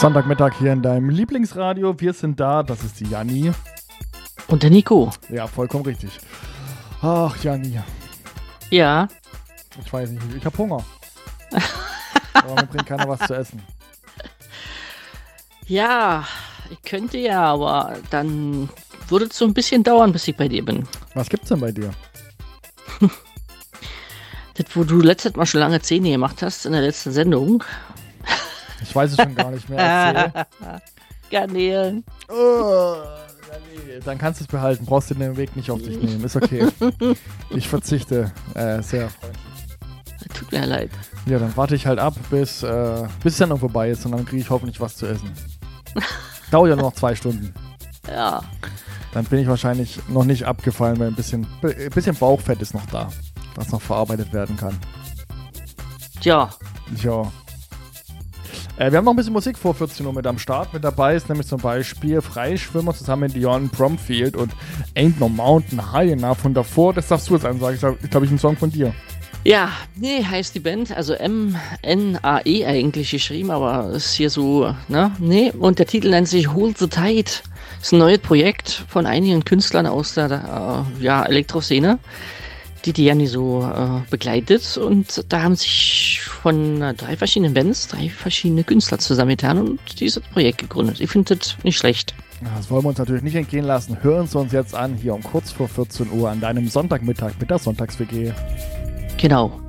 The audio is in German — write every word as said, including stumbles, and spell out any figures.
Sonntagmittag hier in deinem Lieblingsradio. Wir sind da, das ist die Janni. Und der Nico. Ja, vollkommen richtig. Ach, Janni. Ja. Ich weiß nicht, ich habe Hunger. Aber mir bringt keiner was zu essen. Ja, ich könnte ja, aber dann würde es so ein bisschen dauern, bis ich bei dir bin. Was gibt's denn bei dir? Das, wo du letztes Mal schon lange Zähne gemacht hast in der letzten Sendung. Ich weiß es schon gar nicht mehr. Garnelen. Oh, ja, nee. Dann kannst du es behalten. Brauchst du den Weg nicht auf dich nehmen. Ist okay. Ich verzichte. Äh, sehr freundlich. Tut mir leid. Ja, dann warte ich halt ab, bis, äh, bis es dann noch vorbei ist und dann kriege ich hoffentlich was zu essen. Dauert ja nur noch zwei Stunden. Ja. Dann bin ich wahrscheinlich noch nicht abgefallen, weil ein bisschen, ein bisschen Bauchfett ist noch da, was noch verarbeitet werden kann. Tja. Ja. Äh, wir haben noch ein bisschen Musik vor vierzehn Uhr mit am Start. Mit dabei ist nämlich zum Beispiel Freischwimmer zusammen mit Dion Bromfield und Ain't No Mountain High Enough. Und davor, das darfst du jetzt ansagen, ich glaube, ich ein Song von dir. Ja, nee, heißt die Band, also M N A E eigentlich geschrieben, aber ist hier so, ne, nee. Und der Titel nennt sich Hold the Tide. Ist ein neues Projekt von einigen Künstlern aus der, äh, ja, Elektroszene, die die Janni so äh, begleitet. Und da haben sich von äh, drei verschiedenen Bands, drei verschiedene Künstler zusammengetan und dieses Projekt gegründet. Ich finde das nicht schlecht. Das wollen wir uns natürlich nicht entgehen lassen. Hören Sie uns jetzt an, hier um kurz vor vierzehn Uhr an deinem Sonntagmittag mit der Sonntags-W G. Genau.